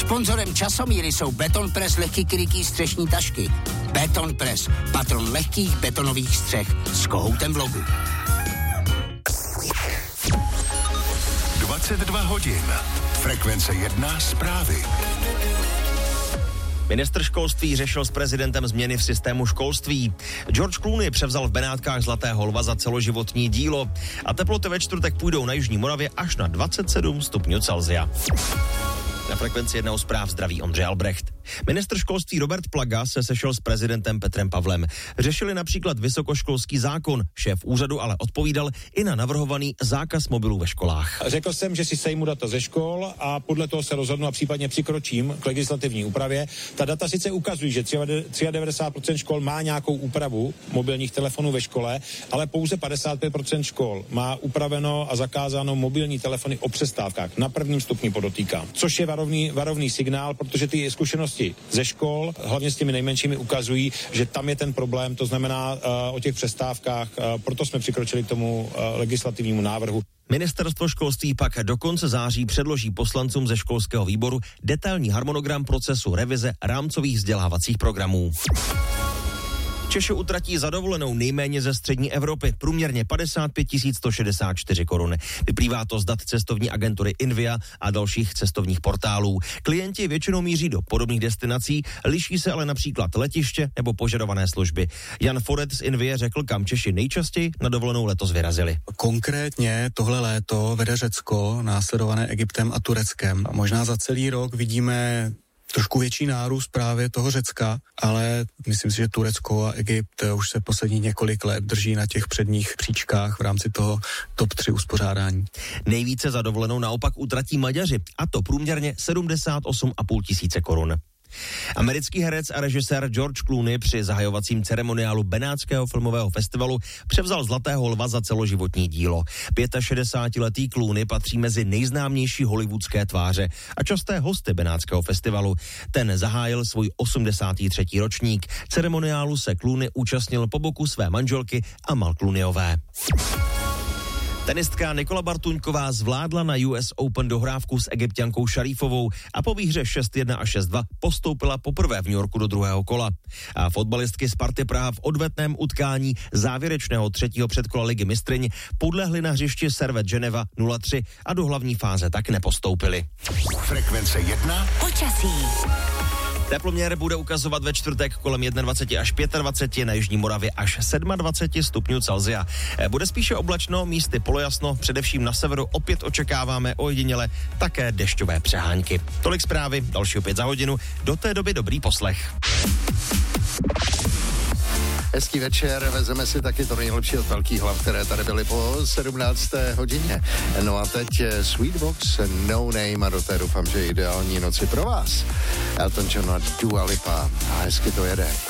Sponzorem Časomíry jsou Betonpress lehký krytý střešní tašky. Betonpress, patron lehkých betonových střech s kohoutem v logu. 22 hodin. Frekvence 1 zprávy. Ministr školství řešil s prezidentem změny v systému školství. George Clooney převzal v Benátkách Zlatého lva za celoživotní dílo a teploty ve čtvrtek půjdou na jižní Moravě až na 27 stupňů Celsia. Na frekvenci 1 zpráv zdraví Ondřej Albrecht. Ministr školství Robert Plaga se sešel s prezidentem Petrem Pavlem. Řešili například vysokoškolský zákon. Šéf úřadu ale odpovídal i na navrhovaný zákaz mobilů ve školách. Řekl jsem, že si sejmu data ze škol a podle toho se rozhodnu a případně přikročím k legislativní úpravě. Ta data sice ukazují, že 93% škol má nějakou úpravu mobilních telefonů ve škole, ale pouze 55% škol má upraveno a zakázáno mobilní telefony o přestávkách. Na prvním stupni podotýkám. Což je varovný signál, protože ty zkušenosti ze škol, hlavně s těmi nejmenšími, ukazují, že tam je ten problém, to znamená o těch přestávkách, proto jsme přikročili k tomu legislativnímu návrhu. Ministerstvo školství pak do konce září předloží poslancům ze školského výboru detailní harmonogram procesu revize rámcových vzdělávacích programů. Češi utratí za dovolenou nejméně ze střední Evropy, průměrně 55 164 korun. Vyplývá to z dat cestovní agentury Invia a dalších cestovních portálů. Klienti většinou míří do podobných destinací, liší se ale například letiště nebo požadované služby. Jan Foret z Invie řekl, kam Češi nejčastěji na dovolenou letos vyrazili. Konkrétně tohle léto vede Řecko, následované Egyptem a Tureckem. A možná za celý rok vidíme trošku větší nárůst právě toho Řecka, ale myslím si, že Turecko a Egypt už se poslední několik let drží na těch předních příčkách v rámci toho top 3 uspořádání. Nejvíce za dovolenou naopak utratí Maďaři, a to průměrně 78 500 korun. Americký herec a režisér George Clooney při zahajovacím ceremoniálu Benátského filmového festivalu převzal Zlatého lva za celoživotní dílo. 65letý Clooney patří mezi nejznámější hollywoodské tváře a časté hosty Benátského festivalu. Ten zahájil svůj 83. ročník. Ceremoniálu se Clooney účastnil po boku své manželky Amal Clooneyové. Tenistka Nikola Bartuňková zvládla na US Open dohrávku s Egypťankou Šarífovou a po výhře 6-1 a 6-2 postoupila poprvé v New Yorku do druhého kola. A fotbalistky Sparty Praha v odvetném utkání závěrečného třetího předkola Ligy mistryň podlehly na hřišti Servette Geneva 0-3 a do hlavní fáze tak nepostoupily. Frekvence 1 počasí. Teploměr bude ukazovat ve čtvrtek kolem 21 až 25, na jižní Moravě až 27 stupňů Celsia. Bude spíše oblačno, místy polojasno, především na severu opět očekáváme ojediněle také dešťové přehánky. Tolik zprávy, další opět za hodinu. Do té doby dobrý poslech. Hezký večer, vezeme si taky to nejlepší od velkých hlav, které tady byly po 17. hodině. No a teď Sweetbox, No Name a do té doufám, že ideální noci pro vás. Elton John a Dua Lipa. A hezky to jede.